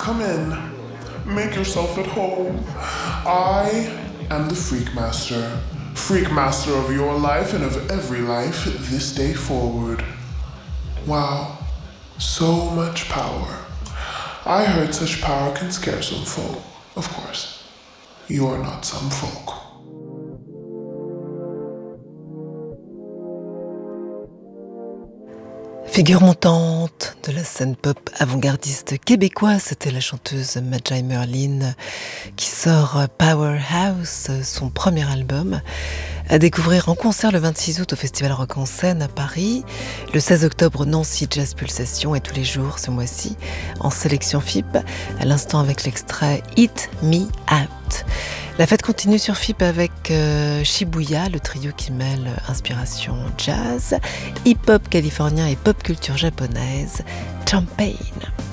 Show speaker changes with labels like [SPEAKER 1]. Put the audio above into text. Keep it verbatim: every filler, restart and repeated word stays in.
[SPEAKER 1] come in. Make yourself at home. I am the Freak Master. Freak Master of your life and of every life this day forward. Wow, so much power. I heard such power can scare some folk. Of course, you are not some folk.
[SPEAKER 2] Figure montante de la scène pop avant-gardiste québécoise, c'était la chanteuse Majai Merlin qui sort Powerhouse, son premier album, à découvrir en concert le vingt-six août au Festival Rock en Seine à Paris, le seize octobre Nancy Jazz Pulsation et tous les jours ce mois-ci en sélection F I P, à l'instant avec l'extrait Hit Me Out. La fête continue sur F I P avec euh, Shibuya, le trio qui mêle inspiration jazz, hip-hop californien et pop culture japonaise, Champagne.